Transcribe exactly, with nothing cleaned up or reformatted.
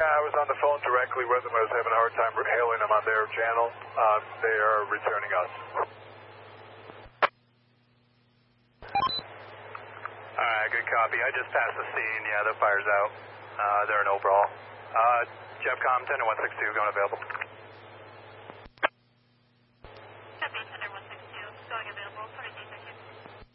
I was on the phone directly with them. I was having a hard time hailing them on their channel. Uh, they are returning us. Alright, good copy. I just passed the scene. Yeah, the fire's out. Uh, they're an overall. Uh, Jeff Com, ten to one six two, going available.